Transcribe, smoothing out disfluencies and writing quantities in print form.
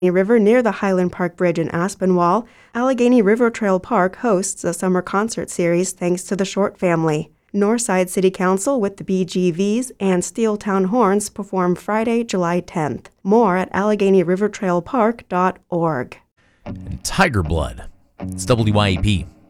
River near the Highland Park Bridge in Aspinwall, Allegheny River Trail Park hosts a summer concert series thanks to the Short family. Northside City Council with the BGVs and Steeltown Horns perform Friday, July 10th. More at AlleghenyRiverTrailPark.org. Tiger Blood. It's WYAP.